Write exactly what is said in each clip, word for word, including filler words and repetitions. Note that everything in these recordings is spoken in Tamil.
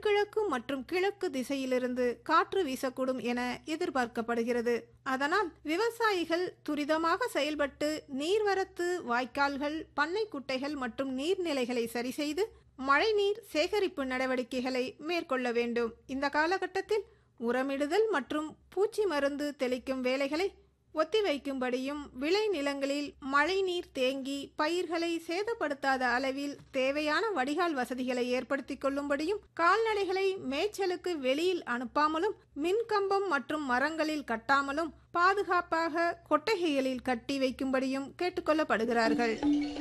தென்கிழக்கு மற்றும் கிழக்கு திசையிலிருந்து காற்று வீசக்கூடும் என எதிர்பார்க்கப்படுகிறது. அதனால் விவசாயிகள் துரிதமாக செயல்பட்டு நீர்வரத்து, வாய்க்கால்கள், பண்ணை குட்டைகள் மற்றும் நீர்நிலைகளை சரி செய்து மழைநீர் சேகரிப்பு நடவடிக்கைகளை மேற்கொள்ள வேண்டும். இந்த காலகட்டத்தில் உரமிடுதல் மற்றும் பூச்சி மருந்து தெளிக்கும் வேலைகளை ஒத்திவைக்கும்படியும், விளை நிலங்களில் மழைநீர் தேங்கி பயிர்களை சேதப்படுத்தாத அளவில் தேவையான வடிகால் வசதிகளை ஏற்படுத்திக் கொள்ளும்படியும், கால்நடைகளை மேய்ச்சலுக்கு வெளியில் அனுப்பாமலும், மின்கம்பம் மற்றும் மரங்களில் கட்டாமலும் பாதுகாப்பாக கொட்டகைகளில் கட்டி வைக்கும்படியும் கேட்டுக்கொள்ளப்படுகிறார்கள்.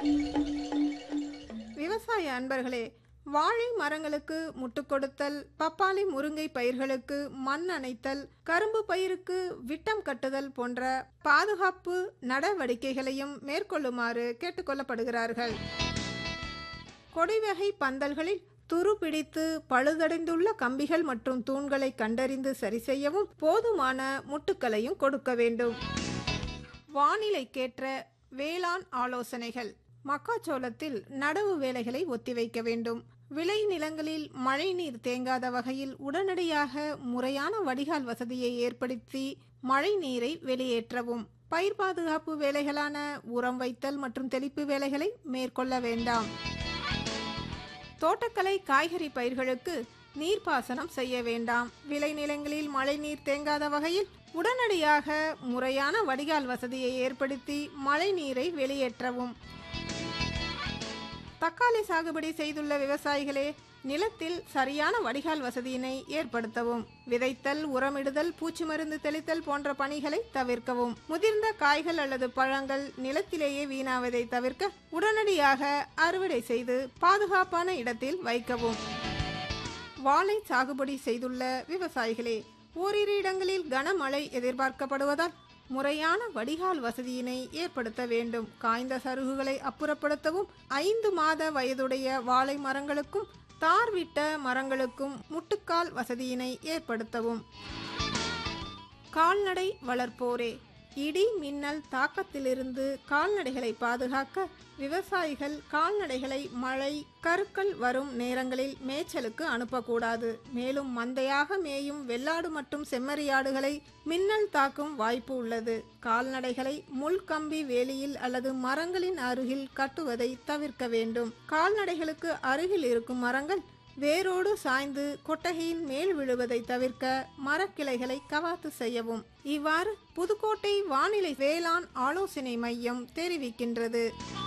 விவசாய அன்பர்களே, வாழை மரங்களுக்கு முட்டு கொடுத்தல், பப்பாளி, முருங்கை பயிர்களுக்கு மண் அணைத்தல், கரும்பு பயிருக்கு விட்டம் கட்டுதல் போன்ற பாதுகாப்பு நடவடிக்கைகளையும் மேற்கொள்ளுமாறு கேட்டுக்கொள்ளப்படுகிறார்கள். கொடிவகை பந்தல்களில் துரு பிடித்து பழுதடைந்துள்ள கம்பிகள் மற்றும் தூண்களை கண்டறிந்து சரி செய்யவும் போதுமான முட்டுக்களையும் கொடுக்க வேண்டும். வானிலைக்கேற்ற வேளாண் ஆலோசனைகள். மக்காச்சோளத்தில் நடவு வேலைகளை ஒத்திவைக்க வேண்டும். விளை நிலங்களில் மழை நீர் தேங்காத வகையில் உடனடியாக முறையான வடிகால் வசதியை ஏற்படுத்தி மழை நீரை வெளியேற்றவும். பயிர் பாதுகாப்பு வேலைகளான உரம் வைத்தல் மற்றும் தெளிப்பு வேலைகளை மேற்கொள்ள வேண்டாம். தோட்டக்கலை, காய்கறி பயிர்களுக்கு நீர்ப்பாசனம் செய்ய வேண்டாம். விளை நிலங்களில் மழை நீர் தேங்காத வகையில் உடனடியாக முறையான வடிகால் வசதியை ஏற்படுத்தி மழை நீரை வெளியேற்றவும். தக்காளி சாகுபடி செய்துள்ள விவசாயிகளே, நிலத்தில் சரியான வடிகால் வசதியினை ஏற்படுத்தவும். விதைத்தல், உரமிடுதல், பூச்சி மருந்து தெளித்தல் போன்ற பணிகளை தவிர்க்கவும். முதிர்ந்த காய்கள் அல்லது பழங்கள் நிலத்திலேயே வீணாவதை தவிர்க்க உடனடியாக அறுவடை செய்து பாதுகாப்பான இடத்தில் வைக்கவும். வாழை சாகுபடி செய்துள்ள விவசாயிகளே, ஓரிரு இடங்களில் கனமழை எதிர்பார்க்கப்படுவதால் முறையான வடிகால் வசதியினை ஏற்படுத்த வேண்டும். காய்ந்த சருகுகளை அப்புறப்படுத்தவும். ஐந்து மாத வயதுடைய வாழை மரங்களுக்கும் தார் விட்ட மரங்களுக்கும் முட்டுக்கால் வசதியினை ஏற்படுத்தவும். கால்நடை வளர்ப்போரே, இடி மின்னல் தாக்கத்திலிருந்து கால்நடைகளை பாதுகாக்க விவசாயிகள் கால்நடைகளை மழை, கருக்கள் வரும் நேரங்களில் மேய்ச்சலுக்கு அனுப்பக்கூடாது. மேலும் மந்தையாக மேயும் வெள்ளாடு மற்றும் செம்மறியாடுகளை மின்னல் தாக்கும் வாய்ப்பு உள்ளது. கால்நடைகளை முள்கம்பி வேலியில் அல்லது மரங்களின் அருகில் கட்டுவதை தவிர்க்க வேண்டும். கால்நடைகளுக்கு அருகில் இருக்கும் மரங்கள் வேரோடு சாய்ந்து கொட்டகையின் மேல் விழுவதை தவிர்க்க மரக்கிளைகளை கவாத்து செய்யவும். இவ்வாறு புதுக்கோட்டை வானிலை வேளாண் ஆலோசனை மையம் தெரிவிக்கின்றது.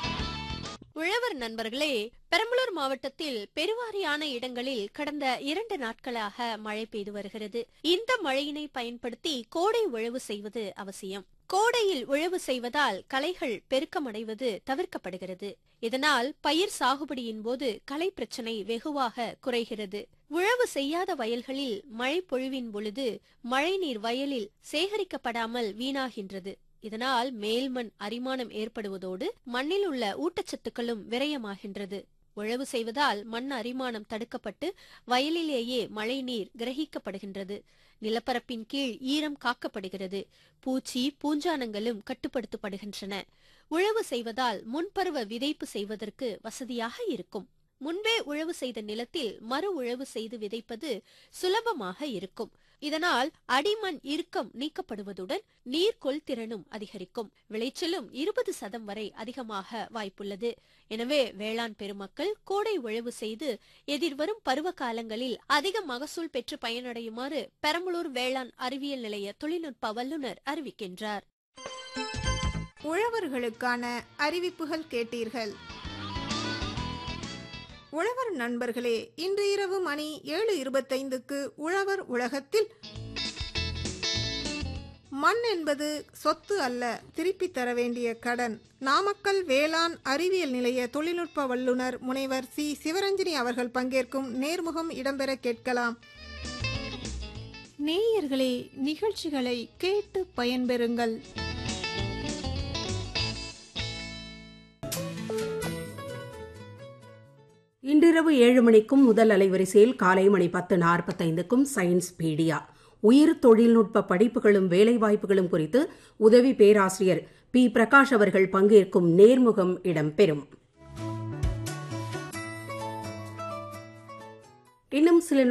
உழவர் நண்பர்களே, பெரம்பலூர் மாவட்டத்தில் பெருவாரியான இடங்களில் கடந்த இரண்டு நாட்களாக மழை பெய்து வருகிறது. இந்த மழையினை பயன்படுத்தி கோடை உழவு செய்வது அவசியம். கோடையில் உழவு செய்வதால் களைகள் பெருக்கமடைவது தவிர்க்கப்படுகிறது. இதனால் பயிர் சாகுபடியின் போது களை பிரச்சனை வெகுவாக குறைகிறது. உழவு செய்யாத வயல்களில் மழை பொழிவின் பொழுது மழைநீர் வயலில் சேகரிக்கப்படாமல் வீணாகின்றது. இதனால் மேல்மண் அரிமானம் ஏற்படுவதோடு மண்ணில் உள்ள ஊட்டச்சத்துக்களும் விரயமாகின்றது. உழவு செய்வதால் மண் அரிமானம் தடுக்கப்பட்டு வயலிலேயே மழை நீர் கிரகிக்கப்படுகின்றது. நிலப்பரப்பின் கீழ் ஈரம் காக்கப்படுகிறது. பூச்சி, பூஞ்சானங்களும் கட்டுப்படுத்தப்படுகின்றன. உழவு செய்வதால் முன்பருவ விதைப்பு செய்வதற்கு வசதியாக இருக்கும். முன்பே உழவு செய்த நிலத்தில் மறு உழவு செய்து விதைப்பது சுலபமாக இருக்கும். இதனால் அடிமண் இறுக்கம் நீக்கப்படுவதுடன் நீர்கொள் திறனும் அதிகரிக்கும். விளைச்சலும் இருபது சதம் வரை அதிகமாக வாய்ப்புள்ளது. எனவே வேளாண் பெருமக்கள் கோடை உழவு செய்து எதிர்வரும் பருவ காலங்களில் அதிக மகசூல் பெற்று பயனடையுமாறு பெரம்பலூர் வேளாண் அறிவியல் நிலைய தொழில்நுட்ப வல்லுநர் அறிவிக்கின்றார். உழவர்களுக்கான அறிவிப்புகள் கேட்டீர்கள். உழவர் நண்பர்களே, இன்று இரவு மணி ஏழு இருபத்தைந்துக்கு உழவர் உலகத்தில் மண் என்பது சொத்து அல்ல, திருப்பி தர வேண்டிய கடன், நாமக்கல் வேளாண் அறிவியல் நிலைய தொழில்நுட்ப வல்லுநர் முனைவர் சி சிவரஞ்சனி அவர்கள் பங்கேற்கும் நேர்முகம் இடம்பெற கேட்கலாம். நேயர்களே, நிகழ்ச்சிகளை கேட்டு பயன்பெறுங்கள். இன்றிரவு ஏழு மணிக்கும் முதல் அலைவரிசையில் காலை மணி பத்து நாற்பத்தைந்துக்கும் சயின்ஸ் பீடியா, உயிர் தொழில்நுட்ப படிப்புகளும் வேலைவாய்ப்புகளும் குறித்து உதவி பேராசிரியர் பி பிரகாஷ் அவர்கள் பங்கேற்கும் நேர்முகம் இடம்பெறும். இன்னும் சில